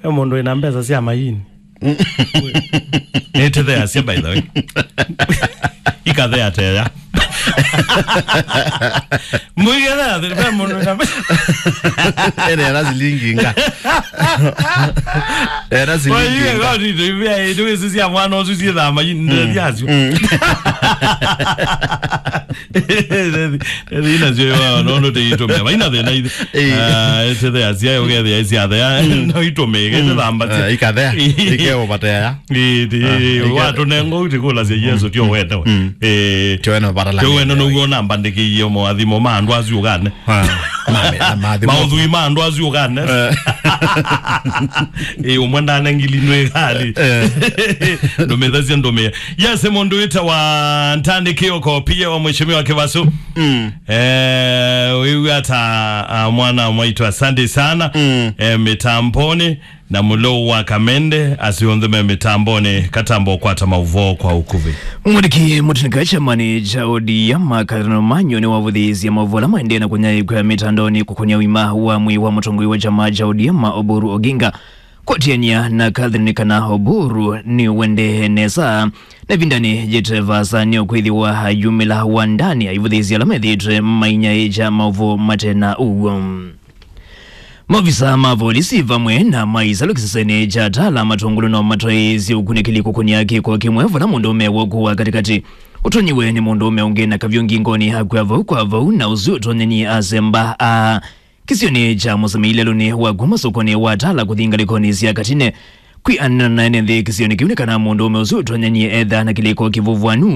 Mondo ina mbeza cia maini. Ete there cia by the way. Ika there tera. Muigera there mondo ina. Era zilinginga. Era zilinginga. Kwa hiyo ndio ndio sisi ya mwana ususi za maini ndio yazo. Ina zio no te ito me. Ina there na ete there cia ugethe cia there no ito me gete thamba. Ika there. Ike obatea. Watu nengo utikula cia Yesu tio weta. Tueno barala. Tueno no gona mbandiki yo mo athimo mandu aziugane. Maudhui mandu aziugane. Umwenda nengili nwe hali. Ndomethazia ndome. Yes, Mondo ita wa Ntande Kioko pia wa mheshimiwa Kivasu. Wewe hata mwana mwaitwa asante sana. Mitamboni na mulo wa Kamende asiondheme mitamboni katambo kwa tamauvo kwa ukuvi. Mwandiki mutinikacha manager ODM Karino Manyo ni wavudhizi ya mavola maende na kunyai kwa mitandoni kukunya wima wa mwi wa mutongui wa jamaja ODM Oburu Oginga Kotiania na Catherine Kana Oburu ni wende nesa na vindani jeteva sanyo kuidhi wa jumila wa ndani ya ivudhizi ya lamedhitre mainya eja mavu matena uwam. Mavisa mavolisi vamwe na maizalo kisasene jatala matongulu na matoezi ukunikili kukunyaki kwa kimwevu na mundume wakuwa katikati. Utonyiwe ni mundume ungena kavyongi ngoni hakuwa kwa vau na uzuto nini azemba kisioni cha musamile luni waguma sokoni watala kuthinga likoni siya katine. Kui anana nende kisioni kiunika na mundume uzuto nini edha na kiliko kivuvuanu.